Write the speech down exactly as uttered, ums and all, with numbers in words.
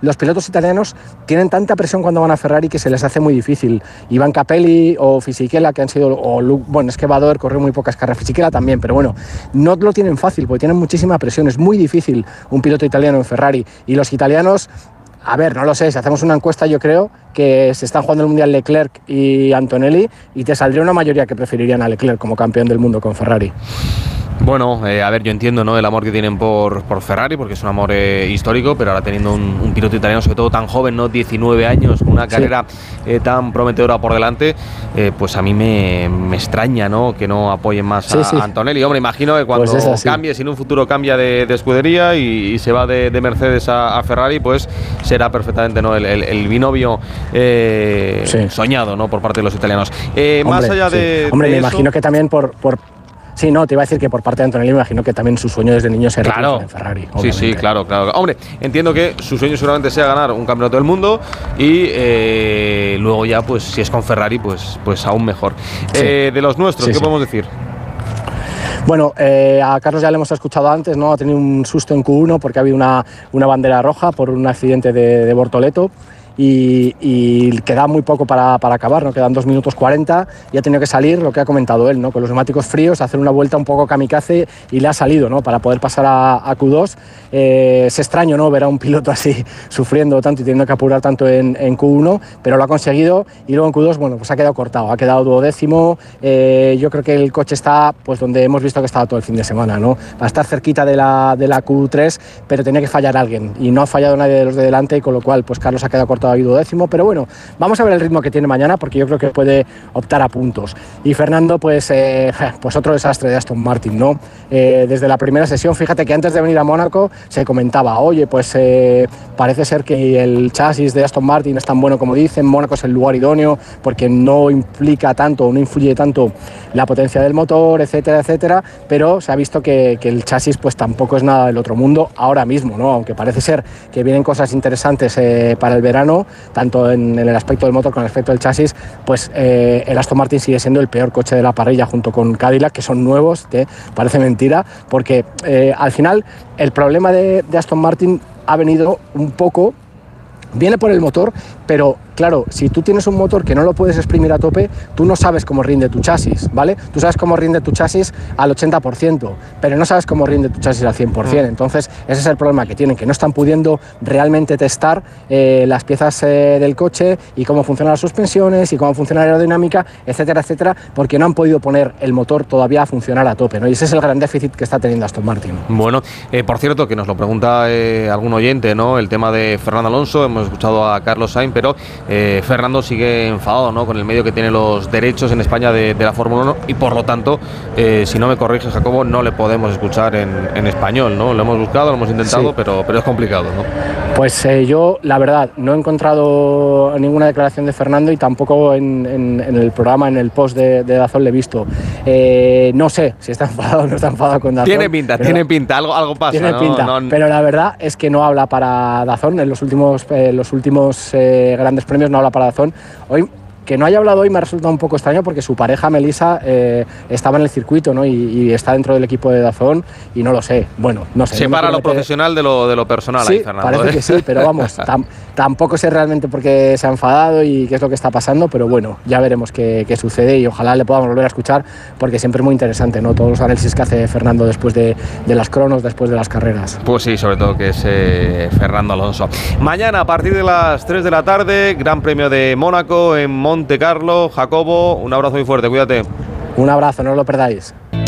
los pilotos italianos tienen tanta presión cuando van a Ferrari que se les hace muy difícil. Iván Capelli o Fisichella, que han sido, o Luke, bueno, es que Badoer corrió muy pocas carreras, Fisichella también, pero bueno, no lo tienen fácil porque tienen muchísima presión, es muy difícil un piloto italiano en Ferrari, y los italianos, a ver, no lo sé, si hacemos una encuesta yo creo que se están jugando el Mundial Leclerc y Antonelli y te saldría una mayoría que preferirían a Leclerc como campeón del mundo con Ferrari. Bueno, eh, a ver, yo entiendo, ¿no?, el amor que tienen por, por Ferrari, porque es un amor eh, histórico, pero ahora teniendo un, un piloto italiano, sobre todo tan joven, ¿no?, diecinueve años, con una carrera sí. eh, tan prometedora por delante, eh, pues a mí me, me extraña, ¿no?, que no apoyen más sí, a, sí. a Antonelli. Hombre, imagino que cuando pues cambie, si en un futuro cambia de, de escudería y, y se va de, de Mercedes a, a Ferrari, pues será perfectamente, ¿no?, el, el, el binomio eh, sí. soñado, ¿no?, por parte de los italianos. Eh, hombre, más allá sí. de Hombre, de me eso, imagino que también por... por Sí, no, te iba a decir que por parte de Antonelli me imagino que también su sueño desde niño sería claro. en Ferrari. Obviamente. Sí, sí, claro, claro. Hombre, entiendo que su sueño seguramente sea ganar un campeonato del mundo y eh, luego ya, pues si es con Ferrari, pues, pues aún mejor. Sí. Eh, de los nuestros, sí, ¿qué sí. podemos decir? Bueno, eh, a Carlos ya le hemos escuchado antes, ¿no? Ha tenido un susto en Q uno porque ha habido una, una bandera roja por un accidente de, de Bortoleto. Y, y queda muy poco para, para acabar, ¿no? Quedan dos minutos cuarenta y ha tenido que salir lo que ha comentado él, ¿no? Con los neumáticos fríos, hacer una vuelta un poco kamikaze y le ha salido, ¿no?, para poder pasar a, a Q dos. Eh, es extraño, ¿no?, ver a un piloto así sufriendo tanto y teniendo que apurar tanto en, en Q uno, pero lo ha conseguido y luego en Q dos, bueno, pues ha quedado cortado, ha quedado duodécimo. Eh, yo creo que el coche está pues donde hemos visto que estaba todo el fin de semana, ¿no? Va a estar cerquita de la, de la Q tres, pero tenía que fallar alguien y no ha fallado nadie de los de delante, y con lo cual pues Carlos ha quedado cortado ha ido décimo, pero bueno, vamos a ver el ritmo que tiene mañana porque yo creo que puede optar a puntos. Y Fernando, pues, eh, pues otro desastre de Aston Martin, ¿no? Eh, desde la primera sesión, fíjate que antes de venir a Mónaco se comentaba, oye, pues eh, parece ser que el chasis de Aston Martin es tan bueno como dicen, Mónaco es el lugar idóneo porque no implica tanto, no influye tanto la potencia del motor, etcétera, etcétera, pero se ha visto que, que el chasis pues tampoco es nada del otro mundo ahora mismo, ¿no? Aunque parece ser que vienen cosas interesantes eh, para el verano, tanto en, en el aspecto del motor como en el aspecto del chasis, pues eh, el Aston Martin sigue siendo el peor coche de la parrilla junto con Cadillac, que son nuevos, que parece mentira, porque eh, al final el problema de, de Aston Martin ha venido un poco, viene por el motor, pero claro, si tú tienes un motor que no lo puedes exprimir a tope, tú no sabes cómo rinde tu chasis, ¿vale? Tú sabes cómo rinde tu chasis al ochenta por ciento, pero no sabes cómo rinde tu chasis al cien por ciento. Entonces, ese es el problema que tienen, que no están pudiendo realmente testar eh, las piezas eh, del coche y cómo funcionan las suspensiones y cómo funciona la aerodinámica, etcétera, etcétera, porque no han podido poner el motor todavía a funcionar a tope, ¿no? Y ese es el gran déficit que está teniendo Aston Martin. Bueno, eh, por cierto, que nos lo pregunta eh, algún oyente, ¿no? El tema de Fernando Alonso, hemos escuchado a Carlos Sainz, pero Eh, Fernando sigue enfadado, ¿no?, con el medio que tiene los derechos en España de, de la Fórmula uno y por lo tanto, eh, si no me corrige Jacobo, no le podemos escuchar en, en español, ¿no? Lo hemos buscado, lo hemos intentado, sí. pero, pero es complicado, ¿no? Pues eh, yo, la verdad, no he encontrado ninguna declaración de Fernando y tampoco en, en, en el programa, en el post de, de Dazón le he visto. Eh, no sé si está enfadado o no está enfadado con Dazón. Tiene pinta, tiene pinta, algo, algo pasa. Tiene ¿no? pinta, no, pero la verdad es que no habla para Dazón en los últimos, eh, los últimos eh, grandes premios, no habla para Dazón. Hoy, que no haya hablado hoy me ha resultado un poco extraño porque su pareja Melissa eh, estaba en el circuito, ¿no? y, y está dentro del equipo de Dazón y no lo sé, bueno, no sé. Separa no lo profesional de lo, de lo personal sí, ahí, Fernando. Parece ¿eh? que sí, pero vamos, tam, tampoco sé realmente por qué se ha enfadado y qué es lo que está pasando, pero bueno, ya veremos qué, qué sucede y ojalá le podamos volver a escuchar porque siempre es muy interesante, ¿no? Todos los análisis que hace Fernando después de, de las cronos, después de las carreras. Pues sí, sobre todo que es eh, Fernando Alonso. Mañana a partir de las tres de la tarde, Gran Premio de Mónaco en Monte Carlo. Jacobo, un abrazo muy fuerte, cuídate. Un abrazo, no os lo perdáis.